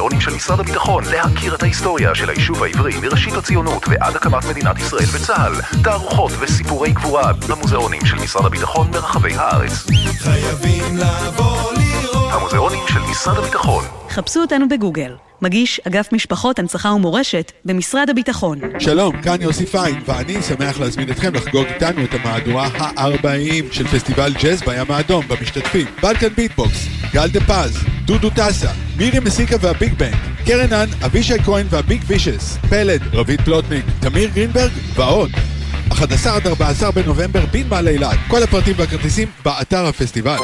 המוזיאונים של משרד הביטחון להכיר את ההיסטוריה של היישוב העברי מראשית הציונות ועד הקמת מדינת ישראל וצה"ל. תערוכות וסיפורי גבורה במוזיאונים של משרד הביטחון ברחבי הארץ. חייבים לבוא לראות. המוזיאונים של משרד הביטחון. חפשו אותנו בגוגל. מגיש אגף משפחות, הנצחה ומורשת במשרד הביטחון. שלום, כאן יוסי פיין, ואני שמח להזמין אתכם לחגוג איתנו את המהדורה ה-40 של פסטיבל ג'אז בים האדום. במשתתפים בלקן ביטבוקס, גל דה פז, דודו טסה, מירי מסיקה והביג בנג, קרנן, אבישי כהן והביג וישס, פלד, רבית פלוטניק, תמיר גרינברג ועוד. 11 עד 14 בנובמבר בין מעלה אילת. כל הפרטים והכרטיסים באתר הפסטיבל.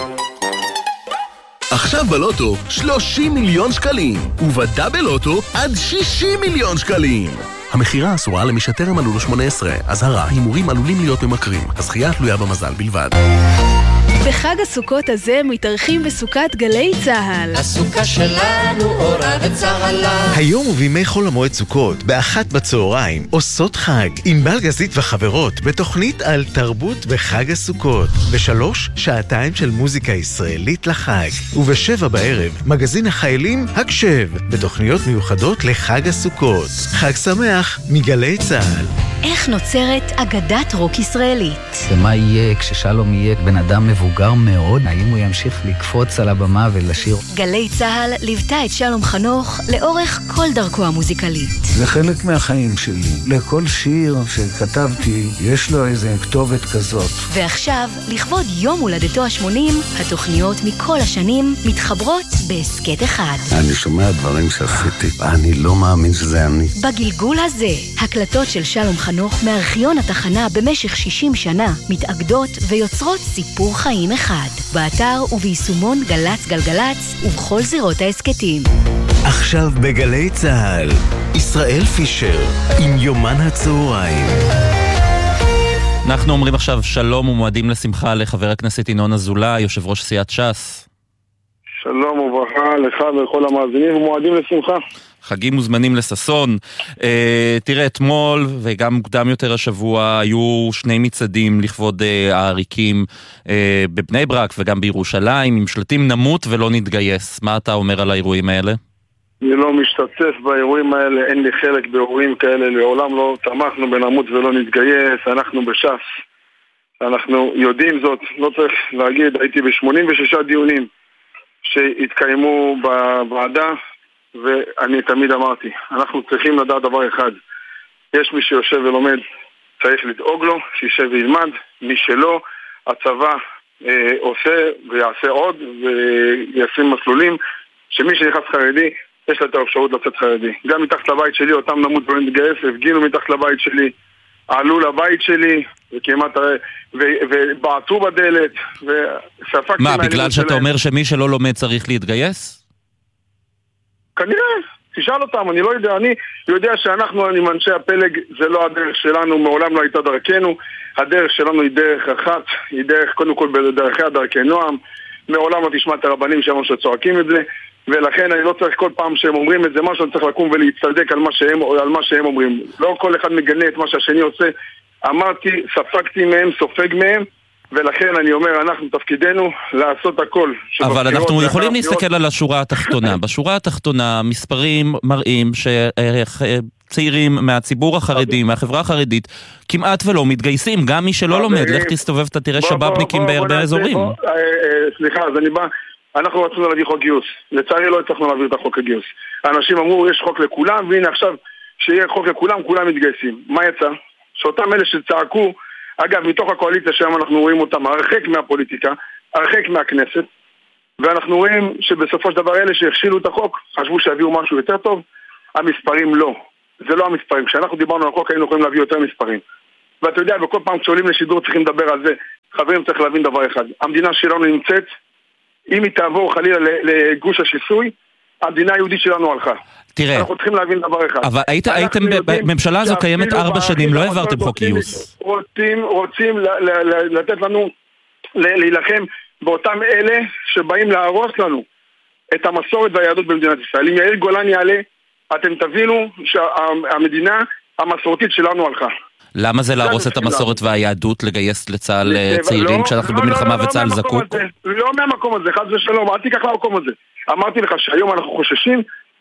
עכשיו בלוטו 30 מיליון שקלים, ובדאבל לוטו עד 60 מיליון שקלים. המחירה אסורה למי שטרם מלאו לו 18. אזהרה, הימורים עלולים להיות ממכרים. הזכייה תלויה במזל בלבד. בחג הסוכות הזה מתארחים בסוכת גלי צהל. הסוכה שלנו אורה וצהלה. היום ובימי חול המועד סוכות, ב13:00 עושות חג, עם בלגזית וחברות, בתוכנית על תרבות בחג הסוכות. ב3 שעתיים של מוזיקה ישראלית לחג. וב7 מגזין החיילים הקשב, בתוכניות מיוחדות לחג הסוכות. חג שמח מגלי צהל. איך נוצרת אגדת רוק ישראלית? ומה יהיה כששלום יהיה בן אדם מבוגר מאוד? האם הוא ימשיך לקפוץ על הבמה ולשיר? גלי צהל ליוותה את שלום חנוך לאורך כל דרכו המוזיקלית. זה חלק מהחיים שלי. לכל שיר שכתבתי יש לו איזה כתובת כזאת. ועכשיו, לכבוד יום הולדתו ה-80, התוכניות מכל השנים מתחברות בעסקת אחד. אני שומע דברים שעשיתי, אני לא מאמין שזה אני. בגלגול הזה, הקלטות של שלום חנוך מארכיון התחנה במשך 60 שנה מתאגדות ויוצרות סיפור חיים אחד. באתר וביישומון גלץ גלגלץ ובכל זירות העסקתים. עכשיו בגלי צהל, ישראל פישר עם יומן הצהריים. אנחנו אומרים עכשיו שלום ומועדים לשמחה לחבר הכנסת ינון אזולאי, יושב ראש סיעת ש"ס. שלום וברכה לך ולכל המאזינים ומועדים לשמחה. חגים מוזמנים לססון. תראה, אתמול וגם מוקדם יותר השבוע היו שני מצעדים לכבוד העריקים בבני ברק וגם בירושלים, עם שלטים נמות ולא נתגייס. מה אתה אומר על האירועים האלה? אני לא משתתף באירועים האלה, אין לי חלק באירועים כאלה, לעולם לא תמכנו בנמות ולא נתגייס, אנחנו בש"ס. אנחנו יודעים זאת, לא צריך להגיד, הייתי ב86 דיונים שהתקיימו בוועדה, ואני תמיד אמרתי, אנחנו צריכים לדעת דבר אחד, יש מי שיושב ולומד, צריך לדאוג לו, שישב וילמד, מי שלא, הצבא עושה ויעשה עוד, וישים מסלולים, שמי שנכנס חרדי, יש לה את האפשרות לצאת חרדי. גם מתחת לבית שלי, אותם נמות ולא נתגייס, הפגינו מתחת לבית שלי, עלו לבית שלי, וכמעט, ובעטו בדלת, וספקתי... מה, בגלל שאתה אומר שמי שלא לומד צריך להתגייס? כנראה, תשאל אותם, אני לא יודע, אני יודע שאנחנו, עם אנשי הפלג, זה לא הדרך שלנו, מעולם לא הייתה דרכנו, הדרך שלנו היא דרך אחת, היא דרך, קודם כל בדרכי הדרכי נועם, מעולם לא תשמע את הרבנים שם שצועקים את זה, ולכן אני לא צריך כל פעם שהם אומרים את זה, משהו אני צריך לקום ולהצטדק על מה שהם אומרים. לא כל אחד מגנה את מה שהשני עושה, אמרתי, ספקתי מהם, סופג מהם, ולכן אני אומר, אנחנו תפקידנו לעשות הכל. אבל אנחנו יכולים להסתכל על השורה התחתונה. בשורה התחתונה, מספרים מראים שצעירים מהציבור החרדי, מהחברה החרדית, כמעט ולא מתגייסים, גם מי שלא לומד. לך תסתובב, אתה תראה שבאבניקים בהרבה אזורים. סליחה, אז אני בא, אנחנו רצינו להביא חוק גיוס. לצערי לא הצלחנו להעביר את החוק הגיוס. האנשים אמרו, יש חוק לכולם, והנה עכשיו, שיהיה חוק לכולם, כולם מתגייסים. מה יצא? שאותם אלה שצעקו, אגב, מתוך הקואליציה שם אנחנו רואים אותם הרחק מהפוליטיקה, הרחק מהכנסת, ואנחנו רואים שבסופו של דבר אלה שהכשילו את החוק, חשבו שיביאו משהו יותר טוב, המספרים לא. זה לא המספרים. כשאנחנו דיברנו על החוק היינו יכולים להביא יותר מספרים. ואתה יודע, בכל פעם כשעולים לשידור צריכים לדבר על זה. חברים, צריך להבין דבר אחד. המדינה שלנו נמצאת, אם היא תעבור חלילה לגוש השיסוי, המדינה היהודית שלנו הלכה. תראה, אנחנו צריכים להבין דבר אחד. אבל הייתם, בממשלה הזו קיימת 4 שנים, לא העברתם חוק גיוס. רוצים לתת לנו להילחם באותם אלה שבאים להרוס לנו את המסורת והיהדות במדינת ישראל. אם יאיר גולן יעלה, אתם תבינו שהמדינה המסורתית שלנו הלכה. למה זה להרוס את המסורת והיהדות, לגייס לצה"ל צעירים כשאנחנו במלחמה וצה"ל זקוק? לא מהמקום הזה, חס ושלום, אל תיקח למקום הזה. אמרתי לך שהיום אנחנו חוששים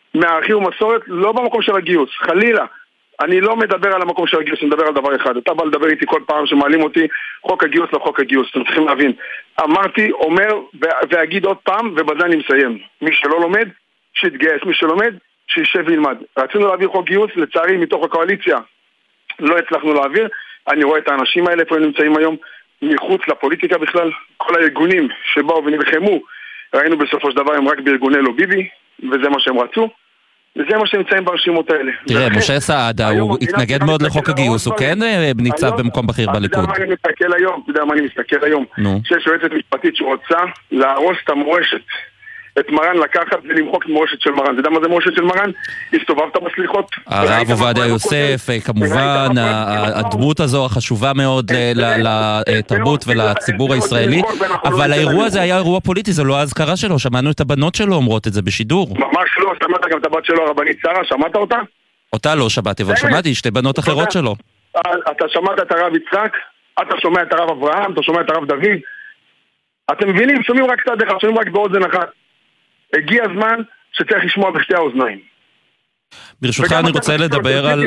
מהערכי ומסורת, לא במקום של הגיוס, חלילה. אני לא מדבר על המקום של הגיוס, אני מדבר על דבר אחד. אתה בא לדבר איתי כל פעם שמעלים אותי חוק הגיוס לחוק הגיוס, אתם צריכים להבין. אמרתי, אומר ואגיד עוד פעם, ובזה אני מסיים. מי שלא לומד, שיתגייס, מי שלומד, שישב וילמד. רצינו להעביר חוק גיוס, לצערי מתוך הקואליציה לא הצלחנו להעביר. אני רואה את האנשים האלה, איפה הם נמצאים היום, מחוץ לפוליטיקה בכלל. כל הארגונים שבאו ונלחמו, ראינו בסופו של דבר הם רק בארגוני לא ביבי, וזה מה שהם רצו. וזה מה שנמצאים ברשימות האלה. תראה, משה סעדה, הוא התנגד מאוד לחוק הגיוס, הוא כן ניצב במקום בכיר בליכוד. אתה יודע מה אני מסתכל היום? שיש יועצת משפטית שרוצה להרוס את המורשת. את מרן לקחת ולמחוק את מורשת של מרן. אתה יודע מה זה מורשת של מרן? הסתובבת בסליחות. הרב עובדיה יוסף, כמובן, הדמות הזו החשובה מאוד לתרבות ולציבור הישראלי, אבל האירוע הזה היה אירוע פוליטי, זה לא ההזכרה שלו, שמענו את הבנות שלו אומרות את זה בשידור. ממש לא, שמעת גם את הבת שלו, הרבנית שרה, שמעת אותה? אותה לא שמעתי, אבל שמעתי שתי בנות אחרות שלו. אתה שמעת את הרב יצחק, אתה שומע את הרב אברהם, אתה שומע את הרב דוד. אתם מבינים, שומעים רק צד אחד, שומעים רק באוזן אחת. הגיע הזמן שצריך לשמוע בשתי האוזניים. ברשותך אני רוצה לדבר על...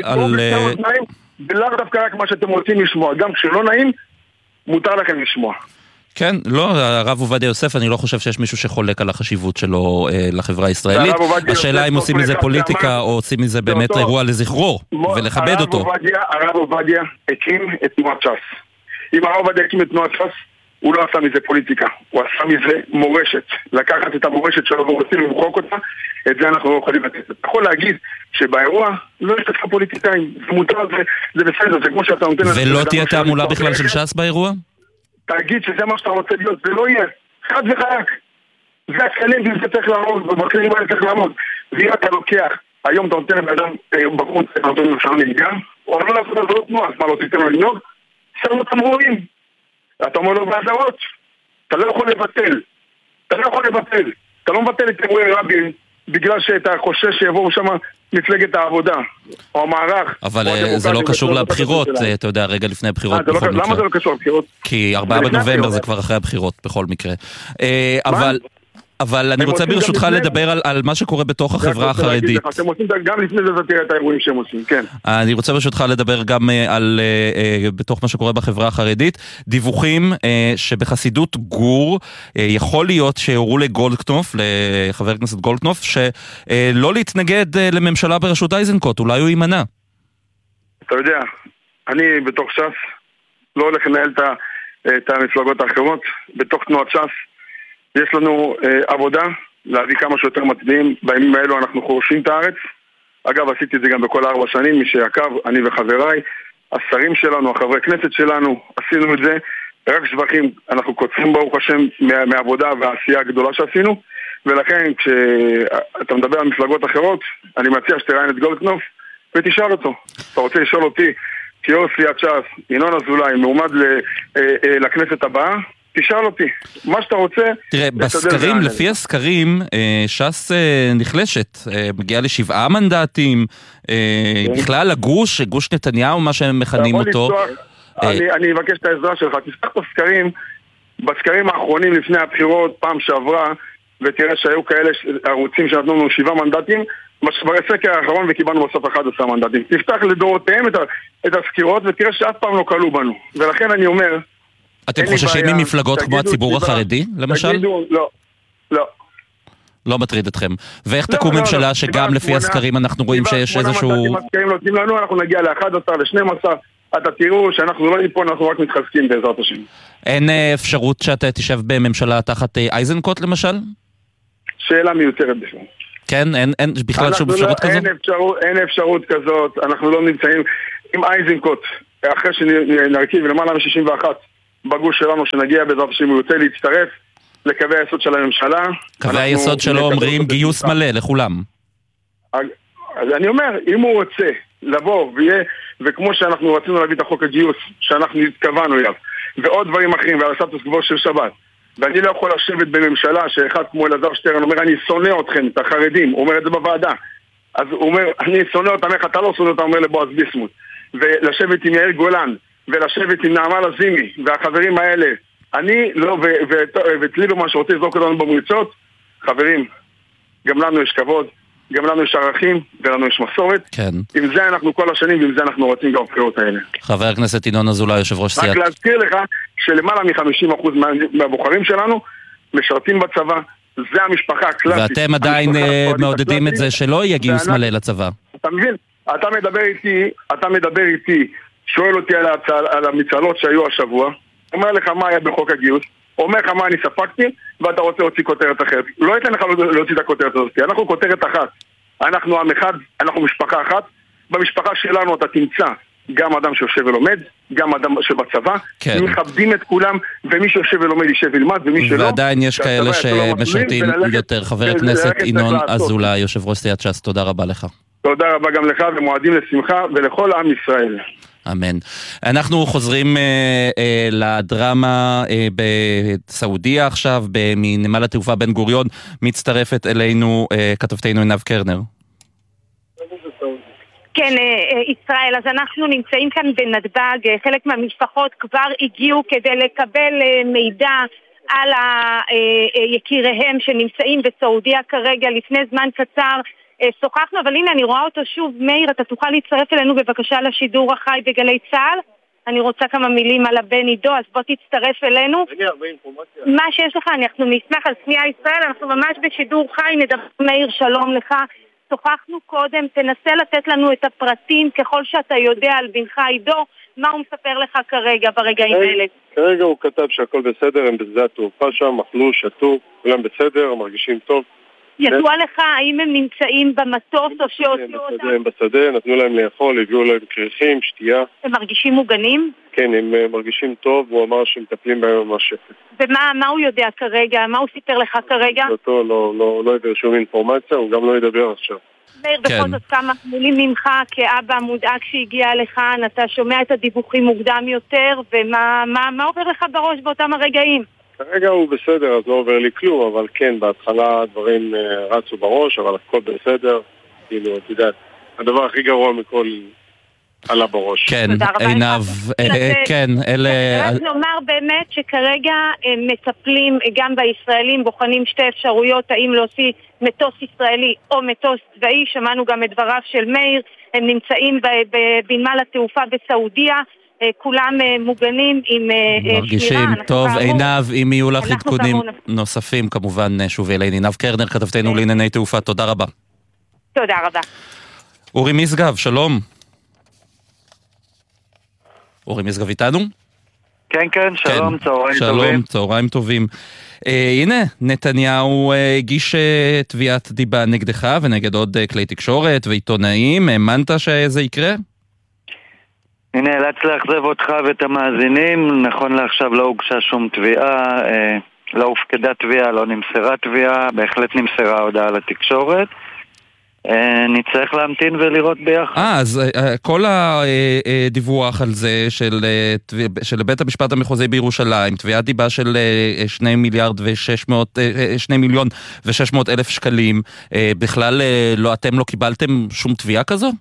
ולא דווקא רק מה שאתם רוצים לשמוע, גם כשלא נעים, מותר לכם לשמוע. כן, לא, הרב עובדיה יוסף, אני לא חושב שיש מישהו שחולק על החשיבות שלו לחברה הישראלית. השאלה אם עושים מזה פוליטיקה או עושים מזה באמת אירוע לזכרו ולכבד אותו. הרב עובדיה הקים את תנועת ש"ס. אם הרב עובדיה הקים את תנועת ש"ס, הוא לא עשה מזה פוליטיקה, הוא עשה מזה מורשת. לקחת את המורשת שלו ורוצים למחוק אותה, את זה אנחנו לא יכולים לתת. אתה יכול להגיד שבאירוע לא יש לך פוליטיקאים, זה מותר, זה בסדר, זה כמו שאתה נותן... ולא תהיה תעמולה בכלל של ש"ס באירוע? תגיד שזה מה שאתה רוצה להיות, זה לא יהיה. חד וחלק. זה הכלים וזה צריך לעמוד, ובכלים האלה צריך לעמוד. ואם אתה לוקח, היום אתה נותן לאדם בקרות, אתה נותן לו שם נהיגה, או לא לעשות את זה לא תנועה, אז מה לא תיתן לו לנהוג? שם אותם רואים. אתה אומר לו בעזרות, אתה לא יכול לבטל. אתה לא מבטל את אירועי רבין בגלל שאתה חושש שיבואו שם מפלגת העבודה או המערך. אבל זה לא קשור לבחירות, אתה יודע, רגע לפני הבחירות בכל מקרה. למה זה לא קשור לבחירות? כי 4 בנובמבר זה כבר אחרי הבחירות בכל מקרה. אבל אני רוצה ברשותך לדבר על מה שקורה בתוך החברה החרדית. אתם עושים גם לפני זה תראה את האירועים שהם עושים, כן. אני רוצה ברשותך לדבר גם על בתוך מה שקורה בחברה החרדית. דיווחים שבחסידות גור יכול להיות שהורו לגולדקנופ, לחבר הכנסת גולדקנופ, שלא להתנגד לממשלה בראשות איזנקוט, אולי הוא יימנע. אתה יודע, אני בתוך ש"ס לא הולך לנהל את המפלגות האחרות, בתוך תנועת ש"ס יש לנו עבודה להביא כמה שיותר מצביעים. בימים האלו אנחנו חורשים את הארץ. אגב, עשיתי את זה גם בכל 4 שנים, מי שעקב, אני וחבריי, השרים שלנו, החברי כנסת שלנו, עשינו את זה. רק שבחים, אנחנו קוצרים ברוך השם מהעבודה והעשייה הגדולה שעשינו, ולכן כשאתה מדבר על מפלגות אחרות, אני מציע שתראיין את גולדקנופ ותשאל אותו. אתה רוצה לשאול אותי, כיו"ר סיעת ש"ס, ינון אזולאי, מועמד לכנסת הבאה, תשאל אותי, מה שאתה רוצה. תראה, בסקרים, לפי הסקרים, ש"ס נחלשת, מגיעה ל7 מנדטים, בכלל הגוש, גוש נתניהו, מה שהם מכנים אותו. אני אבקש את העזרה שלך, תפתח את הסקרים, בסקרים האחרונים לפני הבחירות, פעם שעברה, ותראה שהיו כאלה ערוצים שנתנו לנו 7 מנדטים, בסקר האחרון וקיבלנו בסוף 11 מנדטים. תפתח לדורותיהם את הסקירות ותראה שאף פעם לא קלו בנו, ולכן אני אומר, אתם חוששים ממפלגות כמו הציבור החרדי, למשל? לא. לא מטריד אתכם. ואיך תקום ממשלה שגם לפי הסקרים אנחנו רואים שיש איזשהו... אנחנו נגיע ל-11, ל-12, אתה תראו שאנחנו לא פה, אנחנו רק מתחזקים בעזרת השם. אין אפשרות שאתה תשב בממשלה תחת איזנקוט למשל? שאלה מיותרת בכלל. כן? אין בכלל שום אפשרות כזאת? אין אפשרות כזאת, אנחנו לא נמצאים עם איזנקוט, אחרי שנרכיב למעלה מ-61 בגוש שלנו שנגיע בעזרת השם, הוא יוצא להצטרף לקווי היסוד של הממשלה. קווי היסוד שלו אומרים גיוס מלא לכולם. אז אני אומר, אם הוא רוצה לבוא ויהיה, וכמו שאנחנו רצינו להביא את החוק הגיוס שאנחנו התכוונו אליו, ועוד דברים אחרים, ועל הסטטוס קוו של שבת, ואני לא יכול לשבת בממשלה שאחד כמו אלעזר שטרן אומר, אני שונא אתכם, את החרדים, הוא אומר את זה בוועדה, אז הוא אומר, אני שונא אותם, איך אתה לא שונא אותם, אומר לבועז ביסמוט, ולשבת עם יאיר גולן ולשבת עם נעמה לזימי והחברים האלה, אני לא, ותלי לו מה שרוצה לזרוק אותנו במריצות, חברים, גם לנו יש כבוד, גם לנו יש ערכים, ולנו יש מסורת. כן. עם זה אנחנו כל השנים, ועם זה אנחנו רוצים גם בחירות האלה. חבר הכנסת ינון אזולאי, יושב ראש סיעת. רק להזכיר לך שלמעלה מ-50% מהבוחרים שלנו משרתים בצבא. זה המשפחה הקלאסית. ואתם עדיין מעודדים את זה שלא יהיה גיוס מלא לצבא. אתה מבין? אתה מדבר איתי, שואל אותי על המצלות שהיו השבוע, אומר לך מה היה בחוק הגיוס, אומר לך מה אני ספקתי, ואתה רוצה להוציא כותרת אחרת. לא אתן לך להוציא את הכותרת הזאת, אנחנו כותרת אחת. אנחנו עם אחד, אנחנו משפחה אחת. במשפחה שלנו אתה תמצא גם אדם שיושב ולומד, גם אדם שבצבא, כן. מכבדים את כולם, ומי שיושב ולומד יישב ולמד, ומי שלא... ועדיין יש כאלה שמשרתים יותר. חבר הכנסת ינון אזולאי, יושב ראש סיעת ש"ס, תודה רבה לך. תודה רבה גם לך, ומועדים לשמחה ולכל עם ישראל. אמן. אנחנו חוזרים לדרמה בסעודיה עכשיו, מנמל התעופה בן גוריון, מצטרפת אלינו כתבתנו עינב קרנר. כן, ישראל, אז אנחנו נמצאים כאן בנתב"ג, חלק מהמשפחות כבר הגיעו כדי לקבל מידע על יקיריהם שנמצאים בסעודיה כרגע. לפני זמן קצר שוחחנו, אבל הנה אני רואה אותו שוב. מאיר, אתה תוכל להצטרף אלינו בבקשה לשידור החי בגלי צה"ל? אני רוצה כמה מילים על הבן עידו, אז בוא תצטרף אלינו. מה שיש לך, אנחנו נשמח על שנייה ישראל, אנחנו ממש בשידור חי, נדבר. מאיר, שלום לך. שוחחנו קודם, תנסה לתת לנו את הפרטים ככל שאתה יודע על בנך עידו, מה הוא מספר לך כרגע ברגעים האלה? כרגע הוא כתב שהכל בסדר, הם בשדה התעופה שם, אכלו, שתו, כולם בסדר, מרגישים טוב. ידוע לך האם הם נמצאים במטוס או שהוציאו אותם? הם בשדה, נתנו להם לאכול, הביאו להם קריחים, שתייה. הם מרגישים מוגנים? כן, הם מרגישים טוב, הוא אמר שהם מטפלים בהם ממש שפט. ומה הוא יודע כרגע? מה הוא סיפר לך כרגע? אותו לא ידבר שום אינפורמציה, הוא גם לא ידבר עכשיו. מאיר, בכל זאת כמה מילים ממך כאבא מודאג שהגיע לכאן, אתה שומע את הדיווחים מוקדם יותר, ומה עובר לך בראש באותם הרגעים? כרגע הוא בסדר, אז לא עובר לי כלום, אבל כן, בהתחלה הדברים רצו בראש, אבל הכל בסדר, כאילו, אתה יודע, הדבר הכי גרוע מכל עלה בראש. כן, עינב, כן, אלה... רק נאמר באמת שכרגע מטפלים גם בישראלים, בוחנים שתי אפשרויות, האם להוציא מטוס ישראלי או מטוס צבאי. שמענו גם את דבריו של מאיר, הם נמצאים בנמל התעופה בסעודיה, כולם מוגנים עם שמירה. מרגישים טוב. עינב, אם יהיו לך עדכונים נוספים, כמובן שוב אלינו. עינב קרנר, כתבתנו לענייני תעופה, תודה רבה. תודה רבה. אורי משגב, שלום. אורי משגב איתנו? כן, שלום, צהריים טובים. שלום, צהריים טובים. הנה, נתניהו הגיש תביעת דיבה נגדך ונגד עוד כלי תקשורת ועיתונאים. האמנת שזה יקרה? הנה, נאלץ לאכזב אותך ואת המאזינים. נכון לעכשיו לא הוגשה שום תביעה, לא הופקדה תביעה, לא נמסרה תביעה, בהחלט נמסרה הודעה לתקשורת. נצטרך להמתין ולראות ביחד. אז כל הדיווח על זה של בית המשפט המחוזי בירושלים, תביעת דיבה של 2 מיליון ו600 אלף שקלים, בכלל אתם לא קיבלתם שום תביעה כזו?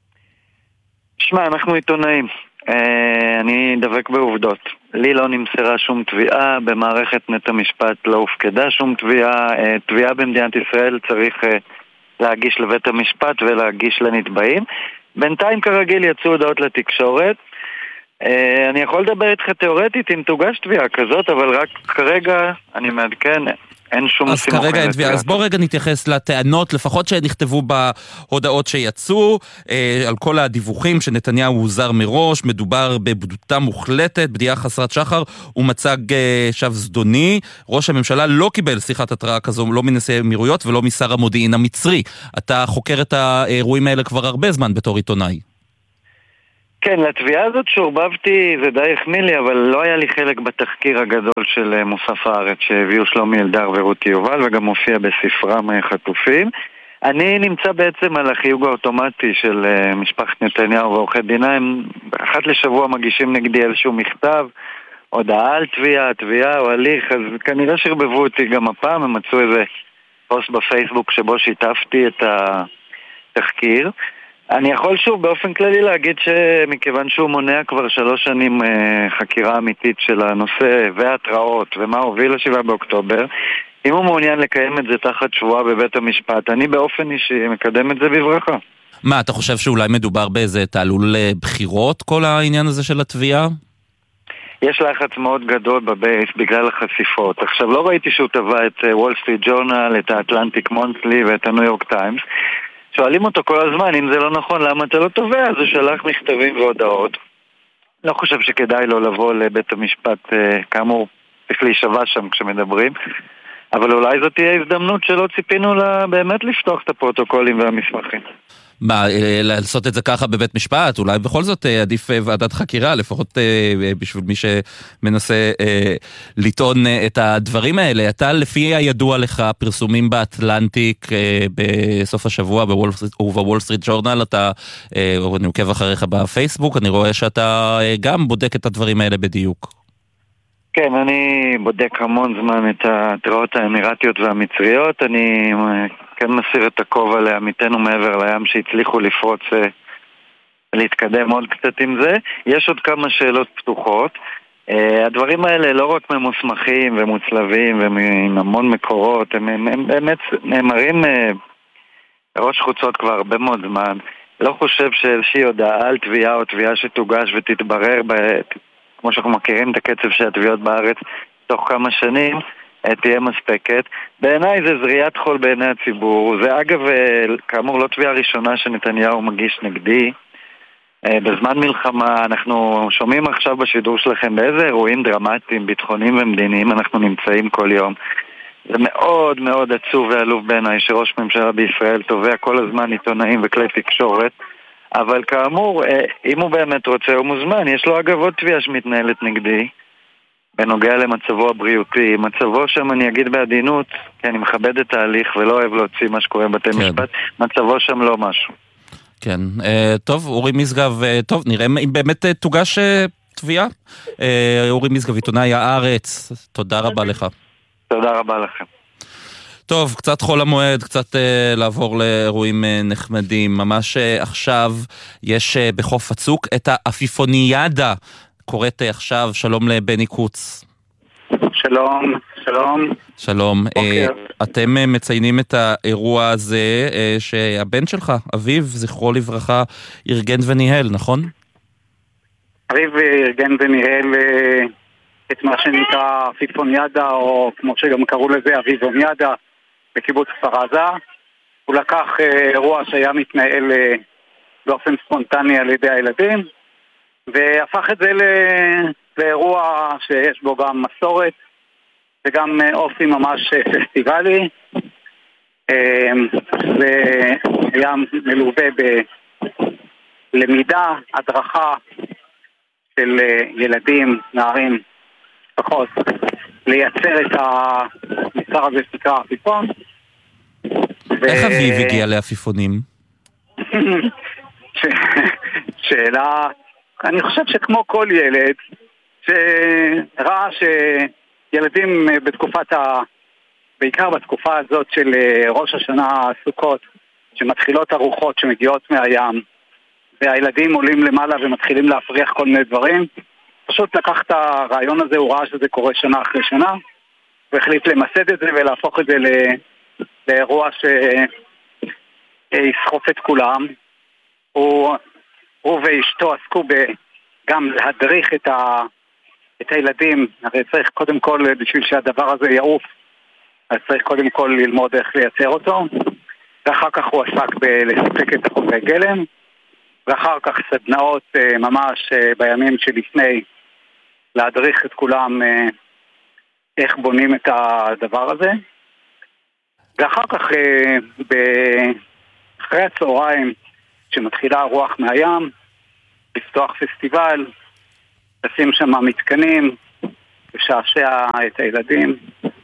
שמע, אנחנו עיתונאים. אני דבק בעובדות. לי לא נמסרה שום תביעה, במערכת נט המשפט לא הופקדה שום תביעה. תביעה במדינת ישראל צריך להגיש לבית המשפט ולהגיש לנתבעים. בינתיים כרגיל יצאו הודעות לתקשורת. אני יכול לדבר איתך תיאורטית אם תוגש תביעה כזאת, אבל רק כרגע אני מעדכן, אין שום סימוכין לתביעה. אז בוא רגע נתייחס לטענות, לפחות שנכתבו בהודעות שיצאו, על כל הדיווחים שנתניהו הוזר מראש, מדובר בבדותה מוחלטת, בדיעה חסרת שחר ומצג שווא זדוני. ראש הממשלה לא קיבל שיחת התראה כזו, לא מנשיא האמירויות ולא משר המודיעין המצרי. אתה חוקר את האירועים האלה כבר הרבה זמן בתור עיתונאי. כן, לתביעה הזאת שורבבתי זה די החמיא לי, אבל לא היה לי חלק בתחקיר הגדול של מוסף הארץ שהביאו שלומי אלדר ורותי יובל, וגם מופיע בספרם חטופים. אני נמצא בעצם על החיוג האוטומטי של משפחת נתניהו ועורכי דינה. הם אחת לשבוע מגישים נגדי איזשהו מכתב, הודעה על תביעה או הליך, אז כנראה שרבבו אותי גם הפעם. הם מצאו איזה פוסט בפייסבוק שבו שיתפתי את התחקיר. אני יכול שוב באופן כללי להגיד שמכיוון שהוא מונע כבר 3 שנים חקירה אמיתית של הנושא והתראות ומה הוביל ל7 באוקטובר, אם הוא מעוניין לקיים את זה תחת שבועה בבית המשפט, אני באופן אישי מקדם את זה בברכה. מה, אתה חושב שאולי מדובר באיזה תעלול בחירות, כל העניין הזה של התביעה? יש לחץ מאוד גדול בבייס בגלל החשיפות. עכשיו, לא ראיתי שהוא טבע את וול סטריט ג'ורנל, את האטלנטיק מונטלי ואת הניו יורק טיימס. שואלים אותו כל הזמן, אם זה לא נכון, למה אתה לא טובע? אז הוא שלח מכתבים והודעות. לא חושב שכדאי לו לבוא לבית המשפט, כאמור, צריך להישבע שם כשמדברים. אבל אולי זאת תהיה הזדמנות שלא ציפינו לה באמת לפתוח את הפרוטוקולים והמסמכים. מה, לעשות את זה ככה בבית משפט? אולי בכל זאת עדיף ועדת חקירה, לפחות בשביל מי שמנסה לטעון את הדברים האלה. אתה, לפי הידוע לך, פרסומים באטלנטיק בסוף השבוע ובוול סטריט ג'ורנל, אני עוקב אחריך בפייסבוק, אני רואה שאתה גם בודק את הדברים האלה בדיוק. כן, אני בודק המון זמן את התראות האמירתיות והמצריות. אני כן מסיר את הכובע לעמיתנו מעבר לים שהצליחו לפרוץ להתקדם עוד קצת עם זה. יש עוד כמה שאלות פתוחות. הדברים האלה לא רק ממוסמכים ומוצלבים ועם המון מקורות, הם באמת נאמרים ראש חוצות כבר הרבה מאוד זמן. לא חושב שאיזושהי הודעה על תביעה או תביעה שתוגש ותתברר כמו שאנחנו מכירים את הקצב של התביעות בארץ תוך כמה שנים, תהיה מספקת. בעיניי זה זריית חול בעיני הציבור. זה אגב, כאמור, לא תביעה ראשונה שנתניהו מגיש נגדי. בזמן מלחמה אנחנו שומעים עכשיו בשידור שלכם באיזה אירועים דרמטיים, ביטחוניים ומדיניים אנחנו נמצאים כל יום. זה מאוד מאוד עצוב ועלוב בעיניי שראש ממשלה בישראל תובע כל הזמן עיתונאים וכלי תקשורת. אבל כאמור, אם הוא באמת רוצה, הוא מוזמן. יש לו אגב עוד תביעה שמתנהלת נגדי, בנוגע למצבו הבריאותי. מצבו שם, אני אגיד בעדינות, כי אני מכבד את ההליך ולא אוהב להוציא מה שקורה בבתי משפט, מצבו שם לא משהו. כן, טוב, אורי משגב, טוב, נראה אם באמת תוגש תביעה. אורי משגב, עיתונאי הארץ, תודה רבה לך. תודה רבה לכם. טוב, קצת חול המועד, קצת לעבור לאירועים נחמדים. ממש עכשיו יש בחוף הצוק את האפיפוניאדה. קוראת עכשיו, שלום לבני קוץ. שלום, שלום. שלום. אתם מציינים את האירוע הזה שהבן שלך, אביב, זכרו לברכה, ארגן וניהל, נכון? אביב ארגן וניהל את מה שנקרא אפיפוניאדה, או כמו שגם קראו לזה, אביבוניאדה, בקיבוץ כפר עזה. הוא לקח אירוע שהיה מתנהל באופן ספונטני על ידי הילדים, והפך את זה לאירוע שיש בו גם מסורת וגם אופי ממש פסטיבלי. זה היה מלווה בלמידה, הדרכה של ילדים, נערים, פחות, לייצר את המסר הזה שנקרא אפיפון. איך אביב הגיע לאפיפונים? שאלה, אני חושב שכמו כל ילד שראה שילדים בעיקר בתקופה הזאת של ראש השנה הסוכות, שמתחילות ארוחות שמגיעות מהים והילדים עולים למעלה ומתחילים להפריח כל מיני דברים, פשוט לקח את הרעיון הזה, הוא ראה שזה קורה שנה אחרי שנה והחליט למסד את זה ולהפוך את זה לאירוע שיסחוף את כולם. הוא ואשתו עסקו גם להדריך את הילדים. הרי צריך קודם כל, בשביל שהדבר הזה יעוף, אז צריך קודם כל ללמוד איך לייצר אותו, ואחר כך הוא עסק בלספק את החומרי גלם, ואחר כך סדנאות ממש בימים שלפני, להדריך את כולם איך בונים את הדבר הזה. ואחר כך אחרי הצהריים שמתחילה הרוח מהים, לפתוח פסטיבל, לשים שם מתקנים, לשעשע את הילדים,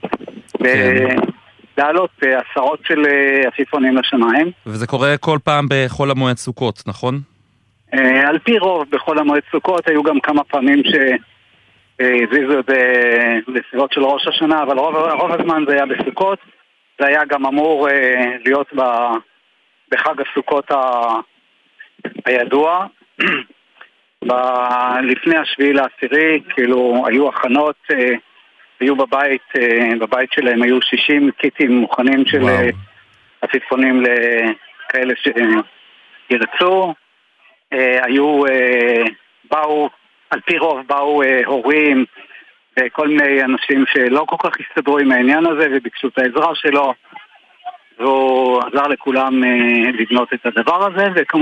ולהעלות עשרות של עפיפונים לשמיים. וזה קורה כל פעם בחול המועד סוכות, נכון? על פי רוב בחול המועד סוכות, היו גם כמה פעמים שהזיזו את זה לסביבות של ראש השנה, אבל רוב הזמן זה היה בסוכות. זה היה גם אמור להיות בחג הסוכות הידוע. לפני השביעי לעשירי, כאילו היו הכנות היו בבית שלהם היו 60 קיטים מוכנים של עפיפונים לכאלה שירצו. באו, על פי רוב באו הורים וכל מיני אנשים שלא כל כך הסתדרו עם העניין הזה וביקשו את העזרה שלו, והוא עזר לכולם לבנות את הדבר הזה, וכמובן